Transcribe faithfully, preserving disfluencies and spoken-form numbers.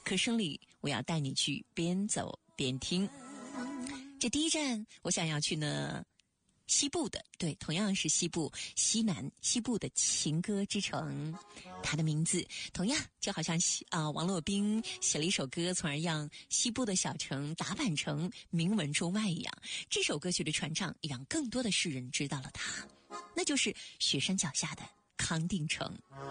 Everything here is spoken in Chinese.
课声里，我要带你去边走边听。这第一站，我想要去呢，西部的，对，同样是西部，西南西部的情歌之城，它的名字同样就好像啊、呃，王洛宾写了一首歌，从而让西部的小城打扮成名闻中外一样。这首歌曲的传唱，也让更多的世人知道了它，那就是雪山脚下的康定城。